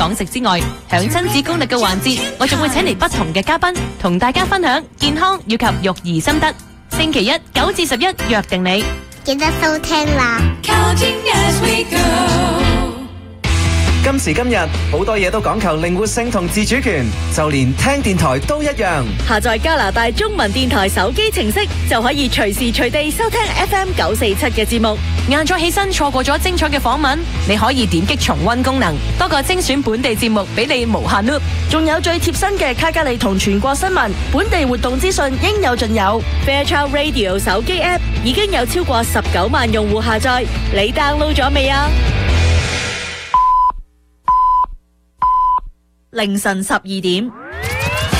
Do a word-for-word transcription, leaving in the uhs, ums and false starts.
講食之外，響親子攻略嘅環節，我仲會請嚟不同嘅嘉賓，同大家分享健康以及育兒心得。星期一九至十一約定你， 記得收聽啦。 今時今日，好多嘢都講求靈活性同自主權，就連聽電台都一樣。 下載加拿大中文電台手機程式，就可以隨時隨地收聽 F M 九四七嘅節目。 晏咗起身錯過咗精彩嘅訪問，你可以點擊重溫功能，多個精選本地節目俾你無限 loop。 仲有最貼身嘅卡加利同全國新聞、本地活動資訊應有盡有。Fairchild Radio 手機 App 已經有超過十九萬用戶下載，你 download 咗未啊？凌晨十二點。